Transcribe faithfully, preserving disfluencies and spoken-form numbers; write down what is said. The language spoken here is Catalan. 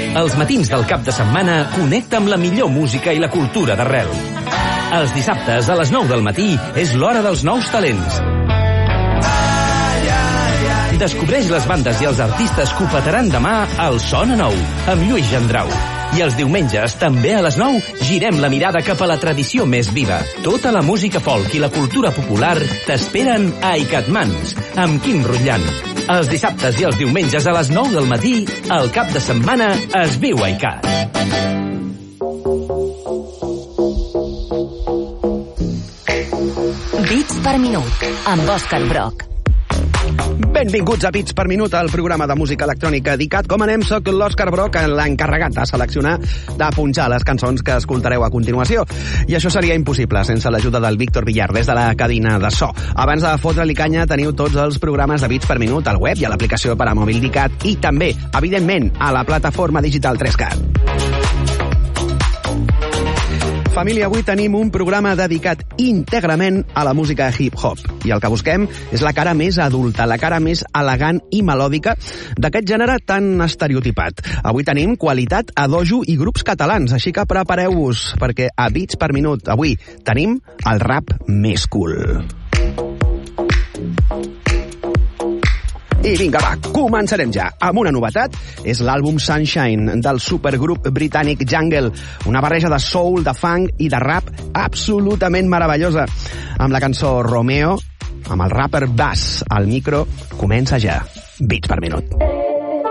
Els matins del cap de setmana connecta amb la millor música i la cultura d'arrel. Els dissabtes a les nou del matí és l'hora dels nous talents. Descobreix les bandes i els artistes que ho petaran demà al Sona Nou, amb Lluís Gendrau. I els diumenges, també a les nou, girem la mirada cap a la tradició més viva. Tota la música folk i la cultura popular t'esperen a Icatmans, amb Quim Rutllant. Els dissabtes i els diumenges a les nou del matí, el cap de setmana es viu a Icat. Bits per minut, amb Òscar Broc. Benvinguts a Bits per Minut, el programa de música electrònica d'Icat. Com anem? Soc l'Òscar Broc, l'encarregat de seleccionar, de punxar les cançons que escoltareu a continuació. I això seria impossible sense l'ajuda del Víctor Villar, des de la cabina de so. Abans de fotre-li canya, teniu tots els programes de Bits per Minut al web i a l'aplicació per a mòbil d'Icat i també, evidentment, a la plataforma digital tres cat. Família, avui tenim un programa dedicat íntegrament a la música hip-hop. I el que busquem és la cara més adulta, la cara més elegant i melòdica d'aquest gènere tan estereotipat. Avui tenim qualitat a dojo i grups catalans, així que prepareu-vos, perquè a Bits per Minut avui tenim el rap més cool. I vinga, va, començarem ja amb una novetat. És l'àlbum Sunshine del supergrup britànic Jungle, una barreja de soul, de funk i de rap absolutament meravellosa. Amb la cançó Romeo, amb el rapper Bass al micro, comença ja Bits per Minut.